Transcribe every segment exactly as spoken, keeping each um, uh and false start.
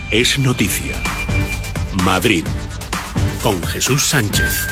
es noticia. Madrid, con Jesús Sánchez.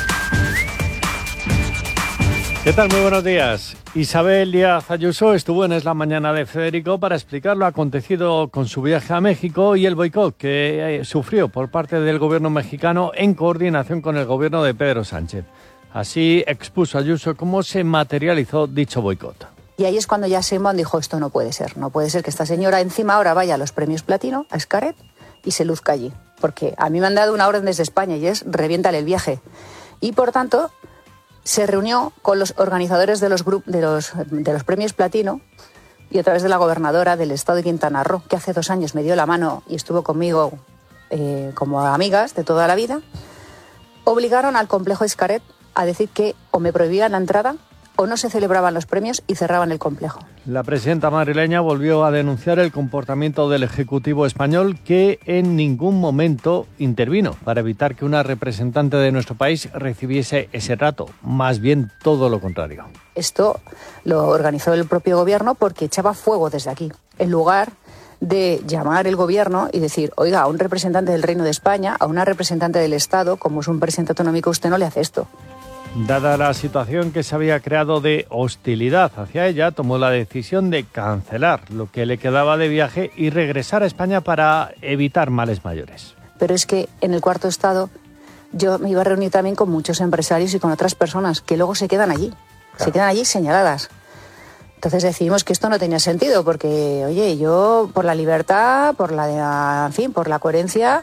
¿Qué tal? Muy buenos días. Isabel Díaz Ayuso estuvo en Es la Mañana de Federico para explicar lo acontecido con su viaje a México y el boicot que eh, sufrió por parte del gobierno mexicano en coordinación con el gobierno de Pedro Sánchez. Así expuso Ayuso cómo se materializó dicho boicot. Y ahí es cuando ya Sheinbaum dijo, esto no puede ser, no puede ser que esta señora encima ahora vaya a los premios Platino, a Xcaret, y se luzca allí. Porque a mí me han dado una orden desde España y es reviéntale el viaje. Y por tanto, se reunió con los organizadores de los, grup- de los, de los premios Platino y a través de la gobernadora del estado de Quintana Roo, que hace dos años me dio la mano y estuvo conmigo eh, como amigas de toda la vida, obligaron al complejo Xcaret a decir que o me prohibían la entrada o no se celebraban los premios y cerraban el complejo. La presidenta madrileña volvió a denunciar el comportamiento del Ejecutivo español, que en ningún momento intervino para evitar que una representante de nuestro país recibiese ese trato. Más bien todo lo contrario. Esto lo organizó el propio gobierno porque echaba fuego desde aquí. En lugar de llamar el gobierno y decir, oiga, a un representante del Reino de España, a una representante del Estado, como es un presidente autonómico, usted no le hace esto. Dada la situación que se había creado de hostilidad hacia ella, tomó la decisión de cancelar lo que le quedaba de viaje y regresar a España para evitar males mayores. Pero es que en el cuarto estado yo me iba a reunir también con muchos empresarios y con otras personas que luego se quedan allí, claro. Se quedan allí señaladas. Entonces decidimos que esto no tenía sentido porque, oye, yo por la libertad, por la, en fin, por la coherencia,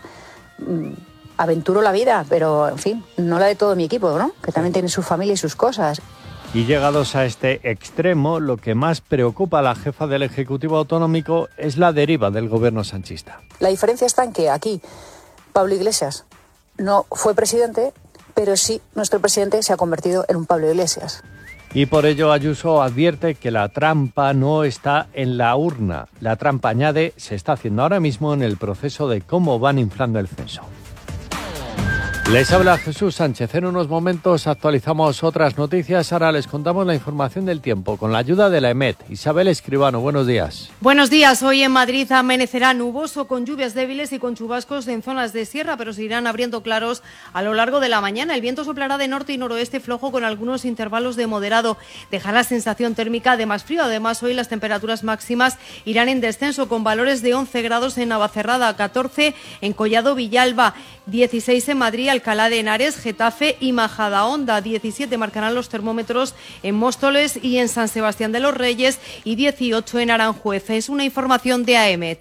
aventuro la vida, pero, en fin, no la de todo mi equipo, ¿no? Que también tiene su familia y sus cosas. Y llegados a este extremo, lo que más preocupa a la jefa del Ejecutivo Autonómico es la deriva del gobierno sanchista. La diferencia está en que aquí Pablo Iglesias no fue presidente, pero sí nuestro presidente se ha convertido en un Pablo Iglesias. Y por ello Ayuso advierte que la trampa no está en la urna. La trampa, añade, se está haciendo ahora mismo en el proceso de cómo van inflando el censo. Les habla Jesús Sánchez. En unos momentos actualizamos otras noticias. Ahora les contamos la información del tiempo con la ayuda de la EMET. Isabel Escribano, buenos días. Buenos días. Hoy en Madrid amanecerá nuboso con lluvias débiles y con chubascos en zonas de sierra, pero se irán abriendo claros a lo largo de la mañana. El viento soplará de norte y noroeste flojo con algunos intervalos de moderado. Dejará sensación térmica de más frío. Además, hoy las temperaturas máximas irán en descenso con valores de once grados en Navacerrada, catorce en Collado Villalba, dieciséis en Madrid, Alcalá de Henares, Getafe y Majadahonda. diecisiete marcarán los termómetros en Móstoles y en San Sebastián de los Reyes y dieciocho en Aranjuez. Es una información de AEMET.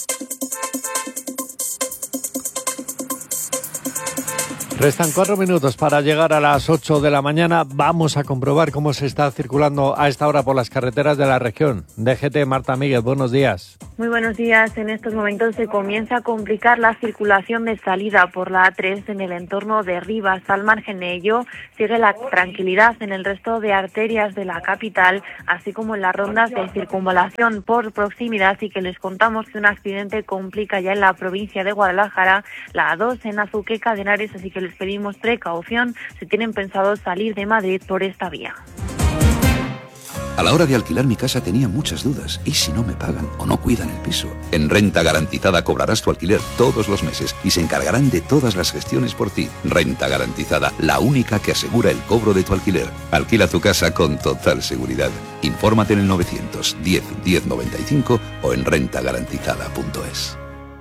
Restan cuatro minutos para llegar a las ocho de la mañana. Vamos a comprobar cómo se está circulando a esta hora por las carreteras de la región. D G T, Marta Míguez, buenos días. Muy buenos días. En estos momentos se comienza a complicar la circulación de salida por la A tres en el entorno de Rivas. Al margen de ello, sigue la tranquilidad en el resto de arterias de la capital, así como en las rondas de circunvalación por proximidad, y que les contamos que un accidente complica ya en la provincia de Guadalajara la A dos en Azuqueca de Henares, así que les pedimos precaución si tienen pensado salir de Madrid por esta vía. A la hora de alquilar mi casa tenía muchas dudas. ¿Y si no me pagan o no cuidan el piso? En Renta Garantizada cobrarás tu alquiler todos los meses y se encargarán de todas las gestiones por ti. Renta Garantizada, la única que asegura el cobro de tu alquiler. Alquila tu casa con total seguridad. Infórmate en el novecientos diez diez noventa y cinco o en renta garantizada punto es.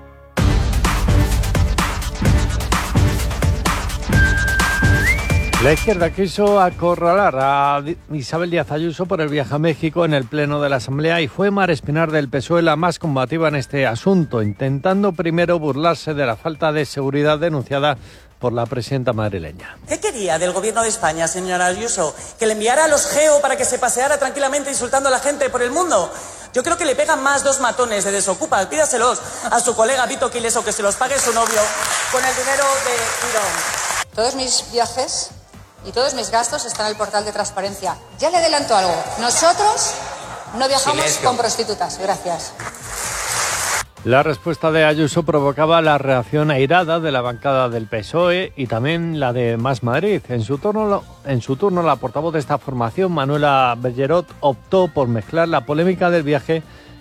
La izquierda quiso acorralar a Isabel Díaz Ayuso por el viaje a México en el Pleno de la Asamblea y fue Mar Espinar del P S O E la más combativa en este asunto, intentando primero burlarse de la falta de seguridad denunciada por la presidenta madrileña. ¿Qué quería del gobierno de España, señora Ayuso? ¿Que le enviara a los geo para que se paseara tranquilamente insultando a la gente por el mundo? Yo creo que le pegan más dos matones de Desocupa. Pídaselos a su colega Vito Quiles o que se los pague su novio con el dinero de Quirón. Todos mis viajes y todos mis gastos están en el portal de transparencia. Ya le adelanto algo. Nosotros no viajamos Silencio. con prostitutas. Gracias. La respuesta de Ayuso provocaba la reacción airada de la bancada del P S O E y también la de Más Madrid. En su turno, en su turno la portavoz de esta formación, Manuela Bellerot, optó por mezclar la polémica del viaje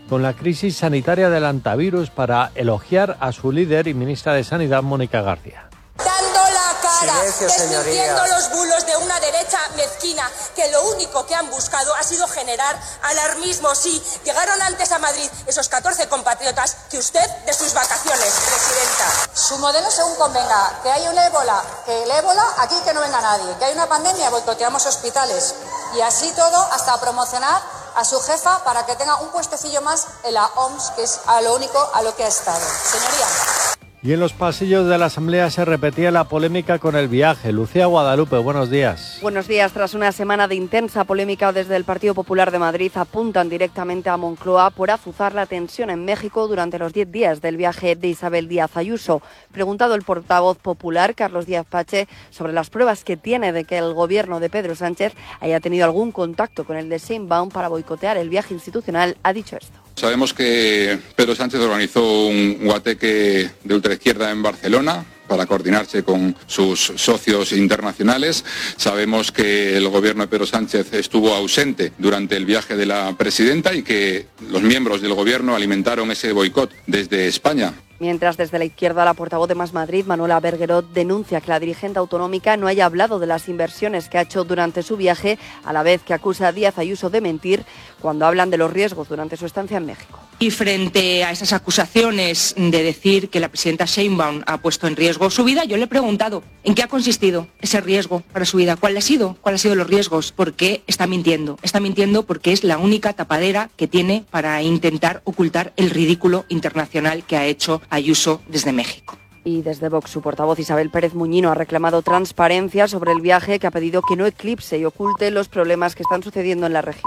con la crisis sanitaria del antivirus para elogiar a su líder y ministra de Sanidad, Mónica García. Dando la cara, desmintiendo los bulos de una derecha mezquina, que lo único que han buscado ha sido generar alarmismo. Sí, llegaron antes a Madrid esos catorce compatriotas que usted de sus vacaciones, presidenta. Su modelo según convenga, que hay un ébola, que el ébola, aquí que no venga nadie, que hay una pandemia, boicoteamos hospitales. Y así todo hasta promocionar a su jefa para que tenga un puestecillo más en la O M S, que es a lo único a lo que ha estado. Señoría. Y en los pasillos de la Asamblea se repetía la polémica con el viaje. Lucía Guadalupe, buenos días. Buenos días. Tras una semana de intensa polémica, desde el Partido Popular de Madrid apuntan directamente a Moncloa por azuzar la tensión en México durante los diez días del viaje de Isabel Díaz Ayuso. Preguntado el portavoz popular, Carlos Díaz Pache, sobre las pruebas que tiene de que el gobierno de Pedro Sánchez haya tenido algún contacto con el de Sheinbaum para boicotear el viaje institucional, ha dicho esto. Sabemos que Pedro Sánchez organizó un guateque de ultraizquierda en Barcelona para coordinarse con sus socios internacionales. Sabemos que el gobierno de Pedro Sánchez estuvo ausente durante el viaje de la presidenta y que los miembros del gobierno alimentaron ese boicot desde España. Mientras desde la izquierda la portavoz de Más Madrid, Manuela Berguerot, denuncia que la dirigente autonómica no haya hablado de las inversiones que ha hecho durante su viaje, a la vez que acusa a Díaz Ayuso de mentir cuando hablan de los riesgos durante su estancia en México. Y frente a esas acusaciones de decir que la presidenta Sheinbaum ha puesto en riesgo su vida, yo le he preguntado en qué ha consistido ese riesgo para su vida, cuál ha sido, cuál ha sido los riesgos, por qué está mintiendo. Está mintiendo porque es la única tapadera que tiene para intentar ocultar el ridículo internacional que ha hecho Ayuso desde México. Y desde Vox, su portavoz Isabel Pérez Muñino ha reclamado transparencia sobre el viaje, que ha pedido que no eclipse y oculte los problemas que están sucediendo en la región.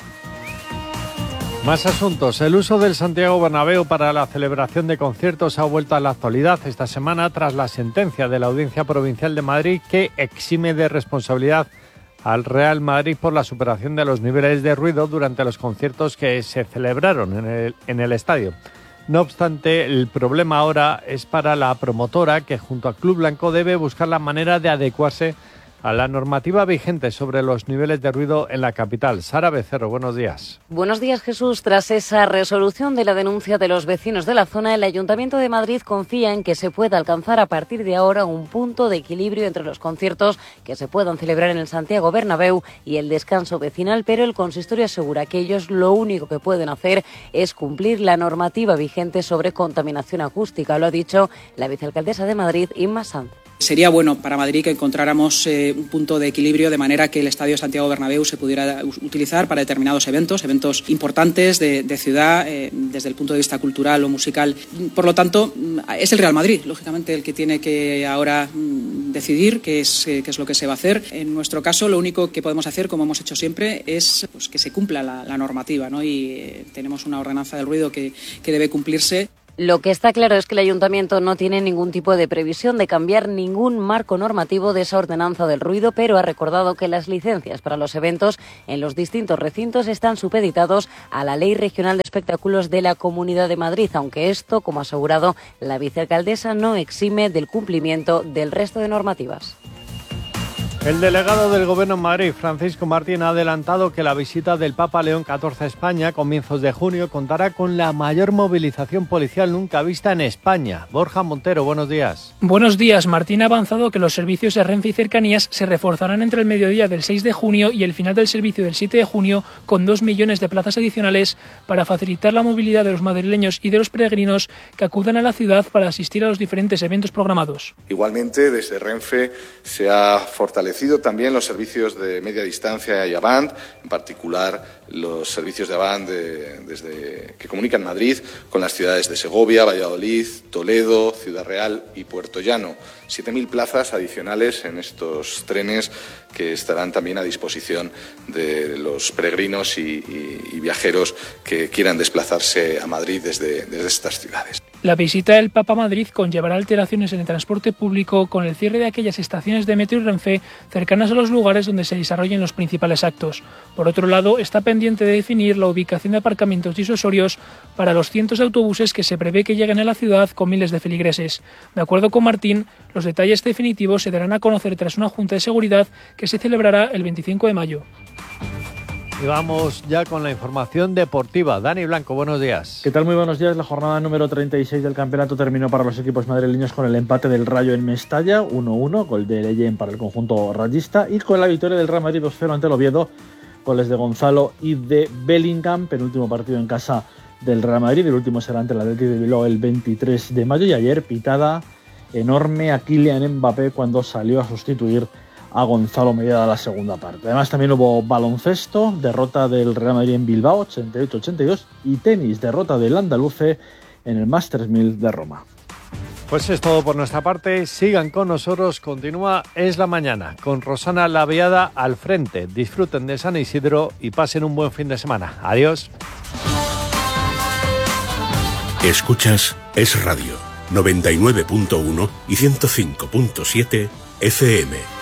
Más asuntos. El uso del Santiago Bernabéu para la celebración de conciertos ha vuelto a la actualidad esta semana tras la sentencia de la Audiencia Provincial de Madrid que exime de responsabilidad al Real Madrid por la superación de los niveles de ruido durante los conciertos que se celebraron en el, en el estadio. No obstante, el problema ahora es para la promotora, que junto al Club Blanco debe buscar la manera de adecuarse a la normativa vigente sobre los niveles de ruido en la capital. Sara Becerro, buenos días. Buenos días, Jesús. Tras esa resolución de la denuncia de los vecinos de la zona, el Ayuntamiento de Madrid confía en que se pueda alcanzar a partir de ahora un punto de equilibrio entre los conciertos que se puedan celebrar en el Santiago Bernabéu y el descanso vecinal, pero el consistorio asegura que ellos lo único que pueden hacer es cumplir la normativa vigente sobre contaminación acústica. Lo ha dicho la vicealcaldesa de Madrid, Inma Sanz. Sería bueno para Madrid que encontráramos eh, un punto de equilibrio de manera que el Estadio Santiago Bernabéu se pudiera utilizar para determinados eventos, eventos importantes de, de ciudad, eh, desde el punto de vista cultural o musical. Por lo tanto, es el Real Madrid, lógicamente, el que tiene que ahora mm, decidir qué es, eh, qué es lo que se va a hacer. En nuestro caso, lo único que podemos hacer, como hemos hecho siempre, es pues, que se cumpla la, la normativa, ¿no? Y eh, tenemos una ordenanza del ruido que, que debe cumplirse. Lo que está claro es que el Ayuntamiento no tiene ningún tipo de previsión de cambiar ningún marco normativo de esa ordenanza del ruido, pero ha recordado que las licencias para los eventos en los distintos recintos están supeditados a la Ley Regional de Espectáculos de la Comunidad de Madrid, aunque esto, como ha asegurado la vicealcaldesa, no exime del cumplimiento del resto de normativas. El delegado del Gobierno en Madrid, Francisco Martín, ha adelantado que la visita del Papa León catorce a España a comienzos de junio contará con la mayor movilización policial nunca vista en España. Borja Montero, buenos días. Buenos días. Martín ha avanzado que los servicios de Renfe y cercanías se reforzarán entre el mediodía del seis de junio y el final del servicio del siete de junio con dos millones de plazas adicionales para facilitar la movilidad de los madrileños y de los peregrinos que acudan a la ciudad para asistir a los diferentes eventos programados. Igualmente, desde Renfe se ha fortalecido también los servicios de media distancia y Avant, en particular los servicios de Avant de, desde, que comunican Madrid con las ciudades de Segovia, Valladolid, Toledo, Ciudad Real y Puerto Llano. siete mil plazas adicionales en estos trenes que estarán también a disposición de los peregrinos y, y, y viajeros que quieran desplazarse a Madrid desde, desde estas ciudades. La visita del Papa a Madrid conllevará alteraciones en el transporte público con el cierre de aquellas estaciones de metro y Renfe cercanas a los lugares donde se desarrollen los principales actos. Por otro lado, está pendiente de definir la ubicación de aparcamientos disuasorios para los cientos de autobuses que se prevé que lleguen a la ciudad con miles de feligreses. De acuerdo con Martín, los detalles definitivos se darán a conocer tras una junta de seguridad que se celebrará el veinticinco de mayo. Y vamos ya con la información deportiva. Dani Blanco, buenos días. ¿Qué tal? Muy buenos días. La jornada número treinta y seis del campeonato terminó para los equipos madrileños con el empate del Rayo en Mestalla, uno uno, gol de Leyen para el conjunto rayista, y con la victoria del Real Madrid dos cero ante el Oviedo, goles de Gonzalo y de Bellingham, penúltimo partido en casa del Real Madrid. El último será ante el Athletic de Bilbao el veintitrés de mayo, y ayer pitada enorme a Kylian Mbappé cuando salió a sustituir a Gonzalo mediada la segunda parte. Además también hubo baloncesto, derrota del Real Madrid en Bilbao ochenta y ocho ochenta y dos, y tenis, derrota del Andaluce en el Masters mil de Roma. Pues es todo por nuestra parte. Sigan con nosotros. Continúa Es la Mañana con Rosana Laviada al frente. Disfruten de San Isidro y pasen un buen fin de semana. Adiós. Escuchas Es Radio noventa y nueve punto uno y ciento cinco punto siete F M.